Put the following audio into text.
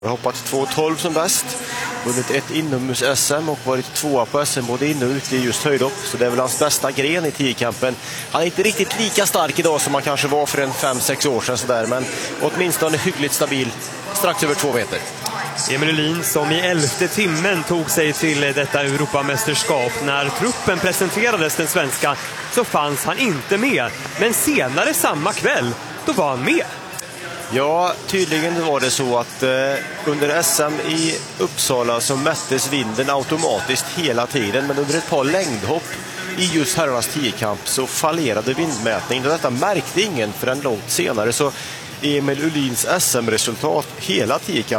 Jag har hoppat 2.12 som bäst, vunnit ett inomhus-SM och varit tvåa på SM både inne och ute i just höjdhopp. Så det är väl hans bästa gren i 10-kampen. Han är inte riktigt lika stark idag som han kanske var för en 5-6 år sedan sådär, men åtminstone hyggligt stabil, strax över 2 meter. Emil Uhlin som i 11:e timmen tog sig till detta Europamästerskap. När truppen presenterades, den svenska, så fanns han inte med. Men senare samma kväll, då var han med. Ja, tydligen var det så att under SM i Uppsala så mättes vinden automatiskt hela tiden. Men under ett par längdhopp i just herrarnas 10-kamp så fallerade vindmätningen. Och detta märkte ingen förrän långt senare. Så Emil Uhlins SM-resultat hela 10-kamp